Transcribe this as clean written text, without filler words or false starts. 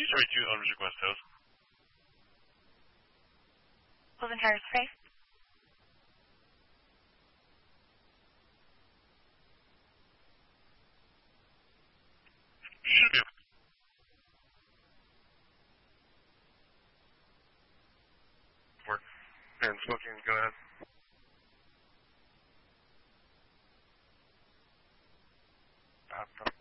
Sorry, 2 on request host. Closing tires safe. Should be. Work. And smoking, go ahead.